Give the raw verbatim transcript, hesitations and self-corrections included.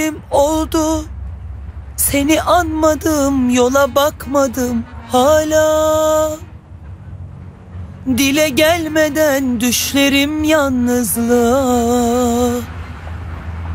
oldu. Seni anmadım, yola bakmadım hala. Dile gelmeden düşlerim yalnızlığa.